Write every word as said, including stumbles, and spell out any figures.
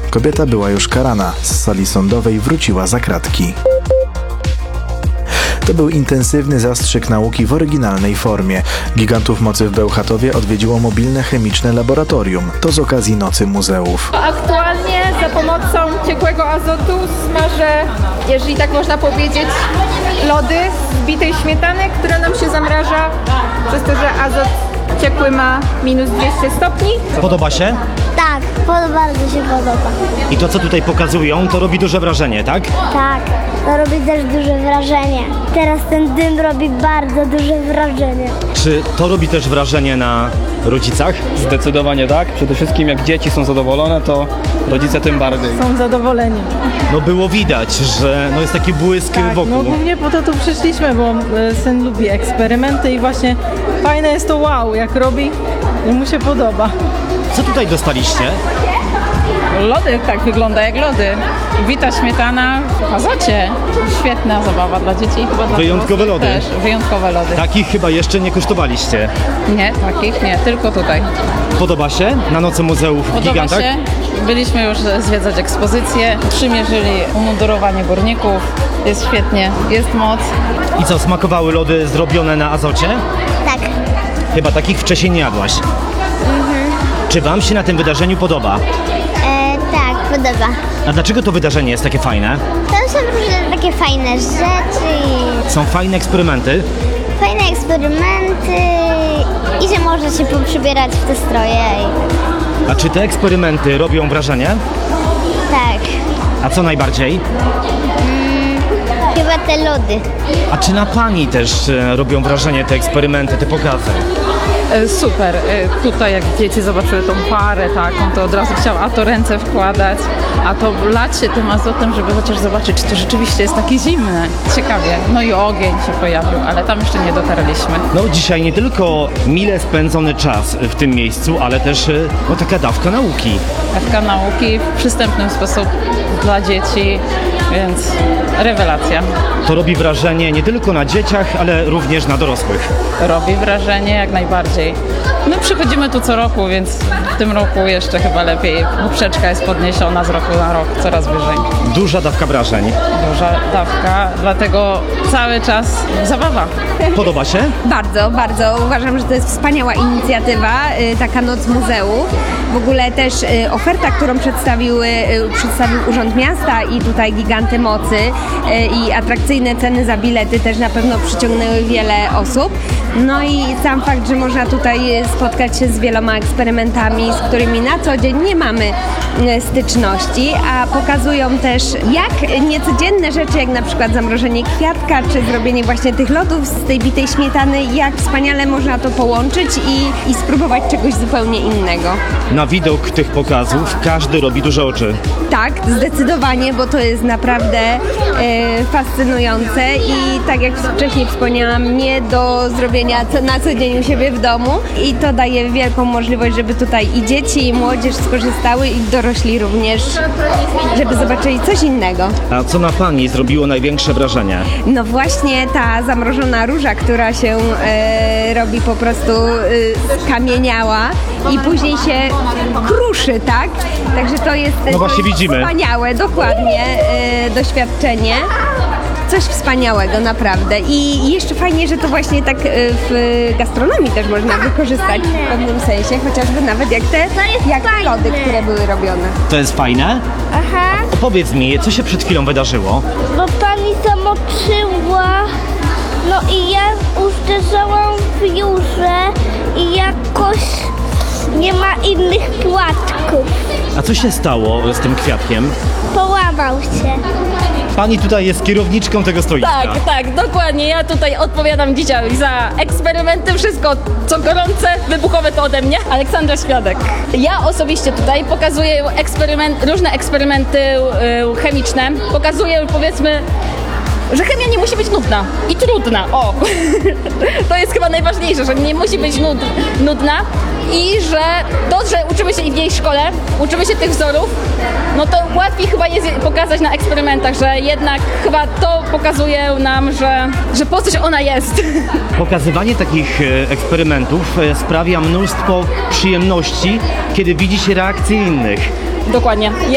Kobieta była już karana. Z sali sądowej wróciła za kratki. To był intensywny zastrzyk nauki w oryginalnej formie. Gigantów mocy w Bełchatowie odwiedziło mobilne chemiczne laboratorium. To z okazji Nocy Muzeów. Aktualnie za pomocą ciekłego azotu smażę, jeżeli tak można powiedzieć, lody z bitej śmietany, która nam się zamraża przez to, że azot ciekły ma minus dwieście stopni. Podoba się? Tak, pod- bardzo się podoba. I to, co tutaj pokazują, to robi duże wrażenie, tak? Tak, to robi też duże wrażenie. Teraz ten dym robi bardzo duże wrażenie. Czy to robi też wrażenie na rodzicach? Zdecydowanie tak. Przede wszystkim jak dzieci są zadowolone, to rodzice tym bardziej. Są zadowoleni. No było widać, że no jest taki błysk Tak, wokół. no głównie po to tu przyszliśmy, bo e, syn lubi eksperymenty i właśnie fajne jest to wow, jak robi i mu się podoba. Co tutaj dostaliście? Lody, tak wygląda jak lody. Wita śmietana w azocie. Świetna zabawa dla dzieci i chyba dla Wyjątkowe dorosłych lody. też. Wyjątkowe lody. Takich chyba jeszcze nie kosztowaliście. Nie, takich nie, tylko tutaj. Podoba się na Nocy Muzeów w Podoba Gigantach? się. Byliśmy już zwiedzać ekspozycję. Przymierzyli umundurowanie górników. Jest świetnie, jest moc. I co, smakowały lody zrobione na azocie? Tak, Chyba takich wcześniej nie jadłaś. Czy wam się na tym wydarzeniu podoba? e, tak, podoba. A dlaczego to wydarzenie jest takie fajne? Tam są różne takie fajne rzeczy, Są fajne eksperymenty. fajne eksperymenty i że można się poprzybierać w te stroje. A czy te eksperymenty robią wrażenie? Tak, A co najbardziej? chyba te lody. A czy na pani też e, robią wrażenie te eksperymenty, te pokazy? E, Super. E, Tutaj jak dzieci zobaczyły tą parę taką, to od razu chciały a to ręce wkładać, a to lać się tym azotem, żeby chociaż zobaczyć, czy to rzeczywiście jest takie zimne. Ciekawie. No i ogień się pojawił, ale tam jeszcze nie dotarliśmy. No dzisiaj nie tylko mile spędzony czas w tym miejscu, ale też e, no, taka dawka nauki. Dawka nauki w przystępny sposób dla dzieci, więc rewelacja. To robi wrażenie nie tylko na dzieciach, ale również na dorosłych. Robi wrażenie jak najbardziej. My przychodzimy tu co roku, więc w tym roku jeszcze chyba lepiej. Poprzeczka jest podniesiona z roku na rok, coraz wyżej. Duża dawka wrażeń. Duża dawka, dlatego cały czas zabawa. Podoba się? Bardzo, bardzo. Uważam, że to jest wspaniała inicjatywa, y, taka Noc Muzeów. W ogóle też y, oferta, którą przedstawiły, y, przedstawił Urząd Miasta i tutaj Giganty Mocy y, i atrakcyjne ceny za bilety też na pewno przyciągnęły wiele osób. No i sam fakt, że można tutaj spotkać się z wieloma eksperymentami, z którymi na co dzień nie mamy y, styczności, a pokazują też jak niecodzienne rzeczy, jak na przykład zamrożenie kwiatka, czy zrobienie właśnie tych lodów z tej bitej śmietany, jak wspaniale można to połączyć i, i spróbować czegoś zupełnie innego. Na widok tych pokazów każdy robi duże oczy. Tak, zdecydowanie, bo to jest naprawdę e, fascynujące i tak jak wcześniej wspomniałam, nie do zrobienia co, na co dzień u siebie w domu i to daje wielką możliwość, żeby tutaj i dzieci, i młodzież skorzystały i dorośli również, żeby zobaczyli coś innego. A co na pani zrobiło największe wrażenie? No właśnie ta zamrożona róża, która się e, robi po prostu e, skamieniała i później się kruszy, tak? Także to jest No właśnie widzimy. wspaniałe, dokładnie e, doświadczenie. Coś wspaniałego, naprawdę. I jeszcze fajnie, że to właśnie tak e, w gastronomii też można wykorzystać w pewnym sensie, chociażby nawet jak te, jak te lody, które były robione. To jest fajne? Aha, Opowiedz mi, co się przed chwilą wydarzyło? bo pani zamoczyła, no i ja uderzałam w dziurę i jakoś nie ma innych płatków. A co się stało z tym kwiatkiem? Połamał się. Pani tutaj jest kierowniczką tego stoiska. Tak, tak, dokładnie. Ja tutaj odpowiadam dzisiaj za eksperymenty, wszystko co gorące, wybuchowe to ode mnie. Aleksandra Świadek. Ja osobiście tutaj pokazuję eksperyment, różne eksperymenty y, chemiczne. Pokazuję, powiedzmy, że chemia nie musi być nudna i trudna. O, to jest chyba najważniejsze, że nie musi być nud, nudna i że to, że uczymy się i w jej szkole, uczymy się tych wzorów, no to łatwiej chyba jest pokazać na eksperymentach, że jednak chyba to pokazuje nam, że, że po coś ona jest. Pokazywanie takich e, eksperymentów e, sprawia mnóstwo przyjemności, kiedy widzi się reakcje innych. Dokładnie.